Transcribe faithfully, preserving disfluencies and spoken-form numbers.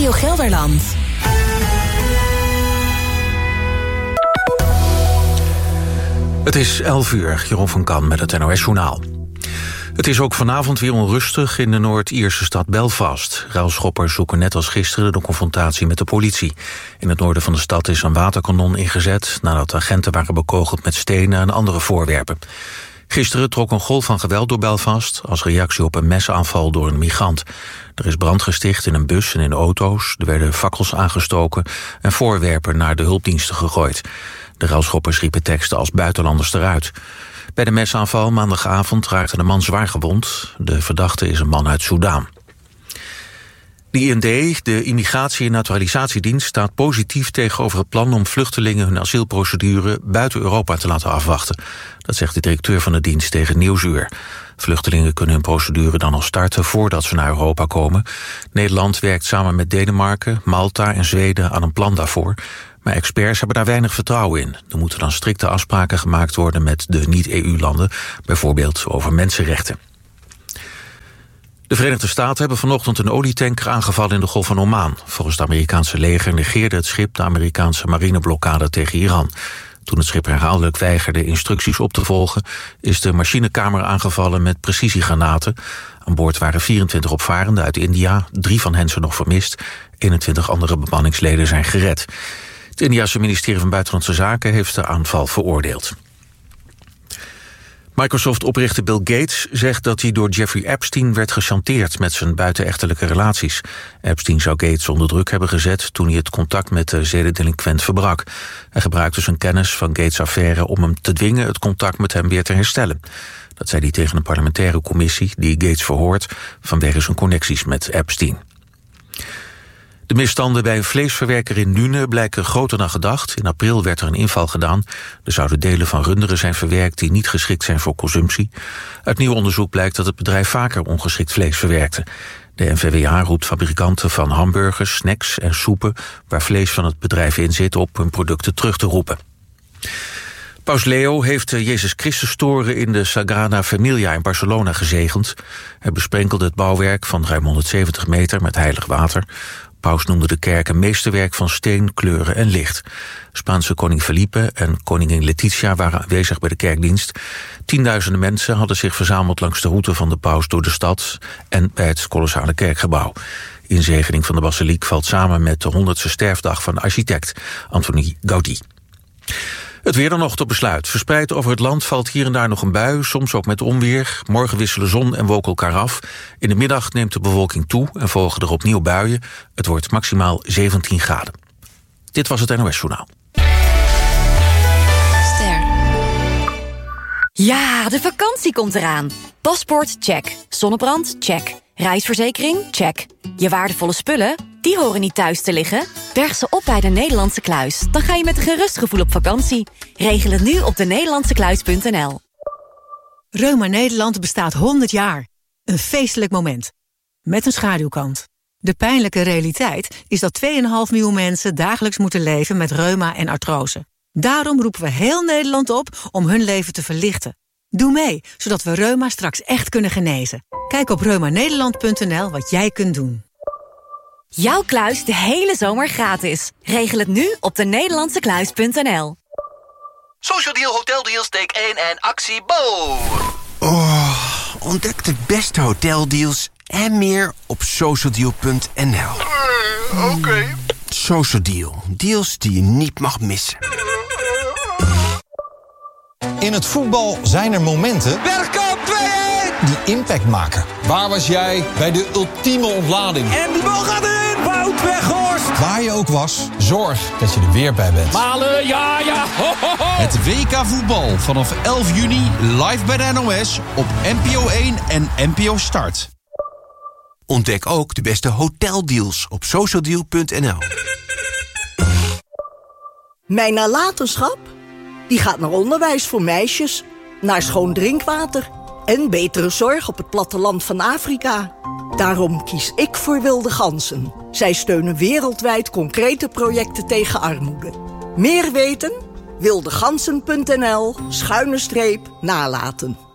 Radio Gelderland. Het is elf uur, Jeroen van Kan met het N O S-journaal. Het is ook vanavond weer onrustig in de Noord-Ierse stad Belfast. Ruilschoppers zoeken net als gisteren de confrontatie met de politie. In het noorden van de stad is een waterkanon ingezet nadat agenten waren bekogeld met stenen en andere voorwerpen. Gisteren trok een golf van geweld door Belfast als reactie op een mesaanval door een migrant. Er is brand gesticht in een bus en in auto's, er werden fakkels aangestoken en voorwerpen naar de hulpdiensten gegooid. De ruilschoppers riepen teksten als buitenlanders eruit. Bij de mesaanval maandagavond raakte een man zwaar gewond. De verdachte is een man uit Soudaan. De I N D, de Immigratie- en Naturalisatiedienst, staat positief tegenover het plan om vluchtelingen hun asielprocedure buiten Europa te laten afwachten. Dat zegt de directeur van de dienst tegen Nieuwsuur. Vluchtelingen kunnen hun procedure dan al starten voordat ze naar Europa komen. Nederland werkt samen met Denemarken, Malta en Zweden aan een plan daarvoor. Maar experts hebben daar weinig vertrouwen in. Er moeten dan strikte afspraken gemaakt worden met de niet-E U-landen, bijvoorbeeld over mensenrechten. De Verenigde Staten hebben vanochtend een olietanker aangevallen in de Golf van Oman. Volgens het Amerikaanse leger negeerde het schip de Amerikaanse marineblokkade tegen Iran. Toen het schip herhaaldelijk weigerde instructies op te volgen, is de machinekamer aangevallen met precisiegranaten. Aan boord waren vierentwintig opvarenden uit India, drie van hen zijn nog vermist. eenentwintig andere bemanningsleden zijn gered. Het Indiase ministerie van Buitenlandse Zaken heeft de aanval veroordeeld. Microsoft-oprichter Bill Gates zegt dat hij door Jeffrey Epstein werd gechanteerd met zijn buitenechtelijke relaties. Epstein zou Gates onder druk hebben gezet toen hij het contact met de zedendelinquent verbrak. Hij gebruikte zijn kennis van Gates' affaire om hem te dwingen het contact met hem weer te herstellen. Dat zei hij tegen een parlementaire commissie die Gates verhoort vanwege zijn connecties met Epstein. De misstanden bij een vleesverwerker in Nuenen blijken groter dan gedacht. In april werd er een inval gedaan. Er zouden delen van runderen zijn verwerkt die niet geschikt zijn voor consumptie. Uit nieuw onderzoek blijkt dat het bedrijf vaker ongeschikt vlees verwerkte. De N V W A roept fabrikanten van hamburgers, snacks en soepen waar vlees van het bedrijf in zit op hun producten terug te roepen. Paus Leo heeft de Jezus Christus-toren in de Sagrada Familia in Barcelona gezegend. Hij besprenkelde het bouwwerk van ruim honderdzeventig meter met heilig water. Paus noemde de kerk een meesterwerk van steen, kleuren en licht. Spaanse koning Felipe en koningin Letitia waren aanwezig bij de kerkdienst. Tienduizenden mensen hadden zich verzameld langs de route van de paus door de stad en bij het kolossale kerkgebouw. Inzegening van de basiliek valt samen met de honderdste sterfdag van de architect Antoni Gaudí. Het weer dan nog tot besluit. Verspreid over het land valt hier en daar nog een bui, soms ook met onweer. Morgen wisselen zon en wolken elkaar af. In de middag neemt de bewolking toe en volgen er opnieuw buien. Het wordt maximaal zeventien graden. Dit was het N O S-journaal. Ster. Ja, de vakantie komt eraan. Paspoort, check. Zonnebrand, check. Reisverzekering, check. Je waardevolle spullen, die horen niet thuis te liggen. Berg ze op bij de Nederlandse Kluis. Dan ga je met een gerust gevoel op vakantie. Regel het nu op de Nederlandse Kluis punt n l. Reuma Nederland bestaat honderd jaar. Een feestelijk moment. Met een schaduwkant. De pijnlijke realiteit is dat twee komma vijf miljoen mensen dagelijks moeten leven met reuma en artrose. Daarom roepen we heel Nederland op om hun leven te verlichten. Doe mee, zodat we reuma straks echt kunnen genezen. Kijk op reuma nederland punt n l wat jij kunt doen. Jouw kluis de hele zomer gratis. Regel het nu op de Nederlandse Kluis punt n l. Social Deal Hotel Deals take één en actie Bo. Oh, ontdek de beste hoteldeals en meer op social deal punt n l. Uh, Oké. Okay. Social Deal. Deals die je niet mag missen. In het voetbal zijn er momenten Bergkamp twee-een! die impact maken. Waar was jij bij de ultieme ontlading? En die bal gaat erin! Wout Weghorst! Waar je ook was, zorg dat je er weer bij bent. Malen, ja, ja! Ho, ho, ho. Het W K voetbal vanaf elf juni live bij de N O S op N P O één en N P O Start. Ontdek ook de beste hoteldeals op social deal punt n l. Mijn nalatenschap? Die gaat naar onderwijs voor meisjes, naar schoon drinkwater en betere zorg op het platteland van Afrika. Daarom kies ik voor Wilde Ganzen. Zij steunen wereldwijd concrete projecten tegen armoede. Meer weten? wildegansen punt n l schuine streep nalaten.